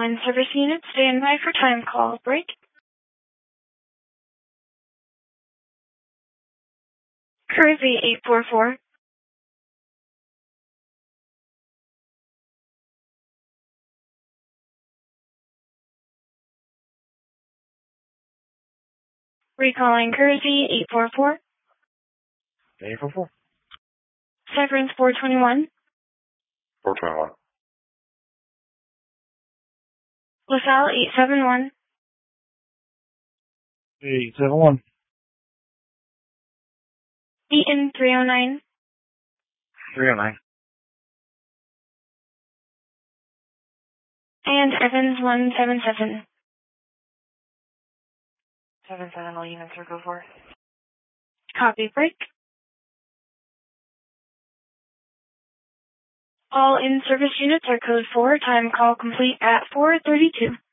in-service unit, stand by for time call break. Currently 844. Recalling Kersey 844. 844. Severance 421. 421. LaSalle 871. 871. Eaton 309. 309. And Evans 177. 77, all units are go for. Copy break. All in-service units are code 4, time call complete at 4:32.